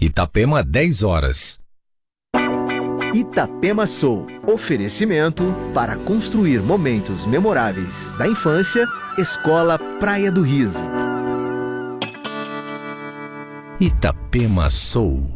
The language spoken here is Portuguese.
Itapema 10 horas. Itapema Soul. Oferecimento para construir momentos memoráveis da infância. Escola Praia do Riso. Itapema Soul.